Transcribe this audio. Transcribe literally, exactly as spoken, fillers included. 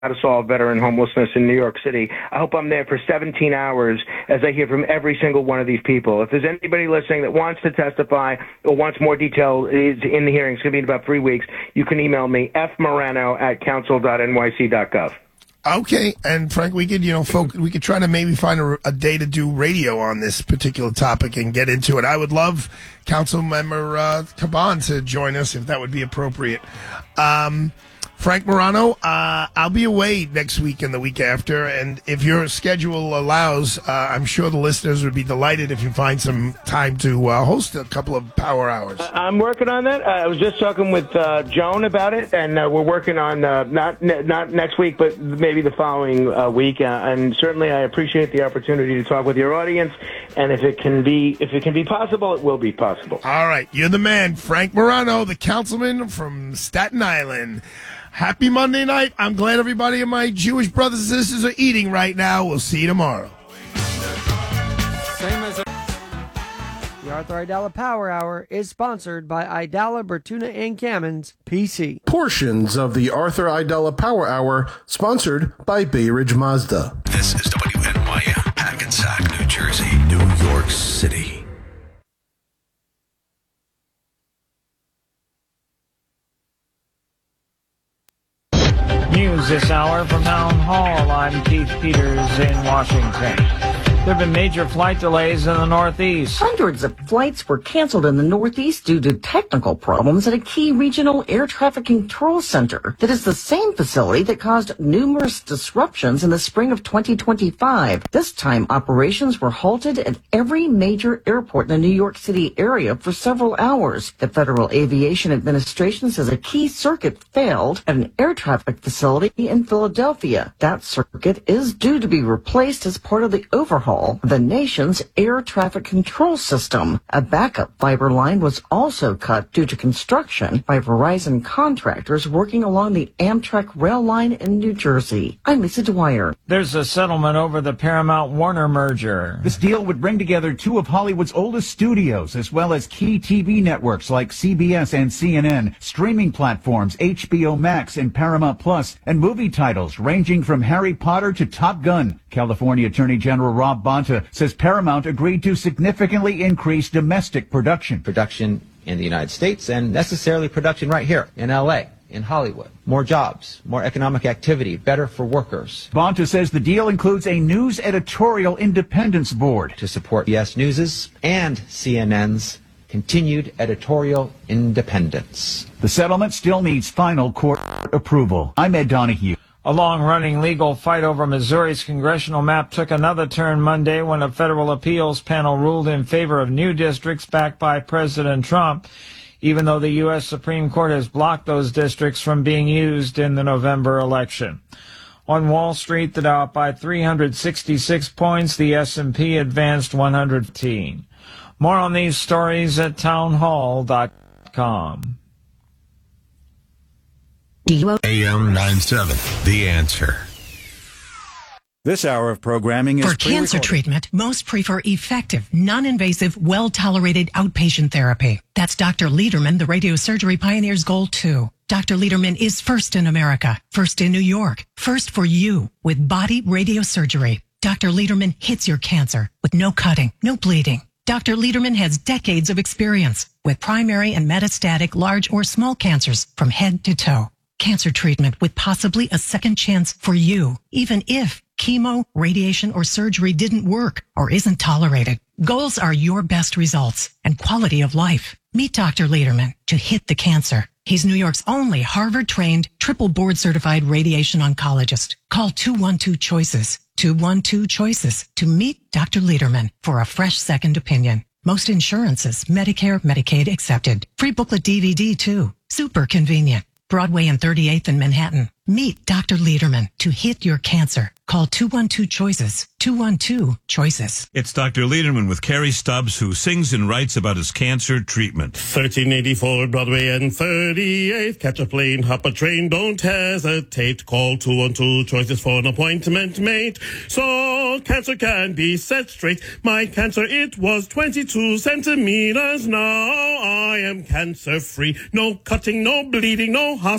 how to solve veteran homelessness in New York City. I hope I'm there for seventeen hours as I hear from every single one of these people. If there's anybody listening that wants to testify or wants more detail in the hearing, it's going to be in about three weeks, you can email me, f morano at council dot n y c dot gov. Okay, and Frank, we could, you know, folk, we could try to maybe find a, a day to do radio on this particular topic and get into it. I would love Council Member uh, Caban to join us if that would be appropriate. Um, Frank Morano, uh, I'll be away next week and the week after, and if your schedule allows, uh, I'm sure the listeners would be delighted if you find some time to uh, host a couple of power hours. I'm working on that. I was just talking with uh, Joan about it, and uh, we're working on uh, not ne- not next week, but maybe the following uh, week. Uh, and certainly, I appreciate the opportunity to talk with your audience. And if it can be, if it can be possible, it will be possible. All right, you're the man, Frank Morano, the councilman from Staten Island. Happy Monday night. I'm glad everybody and my Jewish brothers and sisters are eating right now. We'll see you tomorrow. Same as a- the Arthur Aidala Power Hour is sponsored by Aidala, Bertuna, and Kamens, P C. Portions of the Arthur Aidala Power Hour sponsored by Bay Ridge Mazda. This is W N Y M, Hackensack, New Jersey, New York City. News this hour from Town Hall. I'm Keith Peters in Washington. There have been major flight delays in the Northeast. Hundreds of flights were canceled in the Northeast due to technical problems at a key regional air traffic control center that is the same facility that caused numerous disruptions in the spring of twenty twenty-five. This time, operations were halted at every major airport in the New York City area for several hours. The Federal Aviation Administration says a key circuit failed at an air traffic facility in Philadelphia. That circuit is due to be replaced as part of the overhaul of the nation's air traffic control system. A backup fiber line was also cut due to construction by Verizon contractors working along the Amtrak rail line in New Jersey. I'm Lisa Dwyer. There's a settlement over the Paramount-Warner merger. This deal would bring together two of Hollywood's oldest studios, as well as key T V networks like C B S and C N N, streaming platforms H B O Max and Paramount Plus, and movie titles ranging from Harry Potter to Top Gun. California Attorney General Rob Bonta says Paramount agreed to significantly increase domestic production. Production in the United States and necessarily production right here in L A, in Hollywood. More jobs, more economic activity, better for workers. Bonta says the deal includes a news editorial independence board to support C B S News's and C N N's continued editorial independence. The settlement still needs final court approval. I'm Ed Donahue. A long-running legal fight over Missouri's congressional map took another turn Monday when a federal appeals panel ruled in favor of new districts backed by President Trump, even though the U S Supreme Court has blocked those districts from being used in the November election. On Wall Street, the Dow up by three hundred sixty-six points, the S and P advanced one hundred fifteen. More on these stories at townhall dot com. A M ninety-seven, The Answer. This hour of programming is for cancer treatment. Most prefer effective, non-invasive, well-tolerated outpatient therapy. That's Doctor Lederman, the radiosurgery pioneer's goal too. Doctor Lederman is first in America, first in New York, first for you with body radiosurgery. Doctor Lederman hits your cancer with no cutting, no bleeding. Doctor Lederman has decades of experience with primary and metastatic large or small cancers from head to toe. Cancer treatment with possibly a second chance for you, even if chemo, radiation, or surgery didn't work or isn't tolerated. Goals are your best results and quality of life. Meet Doctor Lederman to hit the cancer. He's New York's only Harvard-trained, triple board-certified radiation oncologist. Call two one two CHOICES, two one two CHOICES to meet Doctor Lederman for a fresh second opinion. Most insurances, Medicare, Medicaid accepted. Free booklet D V D too. Super convenient. Broadway and thirty-eighth in Manhattan. Meet Doctor Lederman to hit your cancer. Call two one two CHOICES, two one two CHOICES. It's Doctor Lederman with Carrie Stubbs, who sings and writes about his cancer treatment. thirteen eighty-four Broadway and thirty-eighth. Catch a plane, hop a train, don't hesitate. Call two one two CHOICES for an appointment made. So cancer can be set straight. My cancer, it was twenty-two centimeters. Now I am cancer free. No cutting, no bleeding, no hospital.